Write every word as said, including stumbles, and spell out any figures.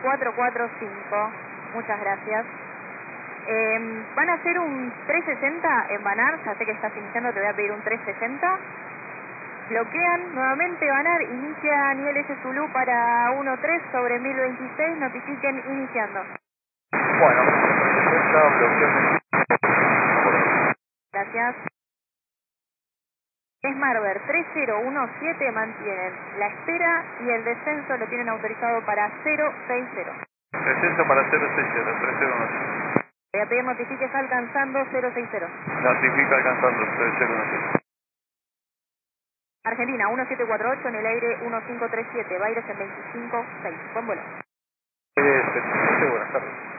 cuatro cuatro cinco. Muchas gracias. Eh, van a hacer un trescientos sesenta en Banar, ya sé que estás iniciando, te voy a pedir un trescientos sesenta. Bloquean nuevamente Banar, inicia nivel S Zulu para uno tres sobre mil veintiséis, notifiquen iniciando. Bueno, trescientos sesenta, bloqueo. Gracias. Smartbird tres cero uno siete mantienen la espera y el descenso lo tienen autorizado para cero seis cero. Descenso para cero seis cero, tres cero uno siete. Voy a pedir notifiques alcanzando cero seis cero. Notifica alcanzando tres cero uno siete. Argentina uno siete cuatro ocho en el aire uno cinco tres siete, Baires en veinticinco seis. Buen vuelo. Eh, buenas tardes.